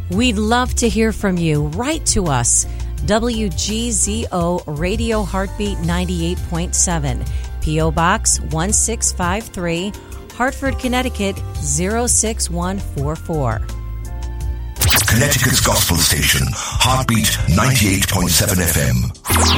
We'd love to hear from you. Write to us. WGZO Radio Heartbeat 98.7, P.O. Box 1653, Hartford, Connecticut 06144. Connecticut's Gospel Station, Heartbeat 98.7 FM.